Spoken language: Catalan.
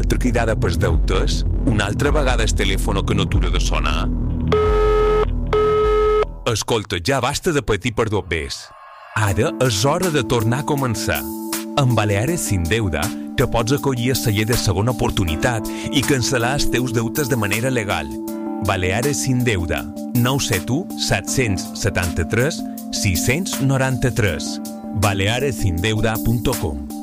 altra cridada pels deutes? Una altra vegada el telèfon que no atura de sonar? Escolta, ja basta de patir per dobbers. Ara és hora de tornar a començar. Amb Baleares Sin Deuda te pots acollir a celler de segona oportunitat i cancel·lar els teus deutes de manera legal. Baleares Sin Deuda. 971 773 693. balearesindeuda.com